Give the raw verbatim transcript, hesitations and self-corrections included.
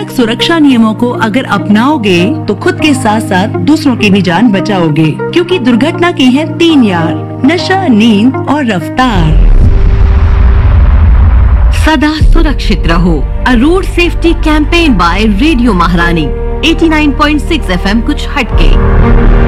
Traffic सुरक्षा नियमों को अगर अपनाओगे तो खुद के साथ साथ दूसरों की भी जान बचाओगे, क्योंकि दुर्घटना की है तीन यार, नशा, नींद और रफ्तार। सदा सुरक्षित रहो। अ road safety campaign bye radio महारानी eighty nine point six F M कुछ हटके।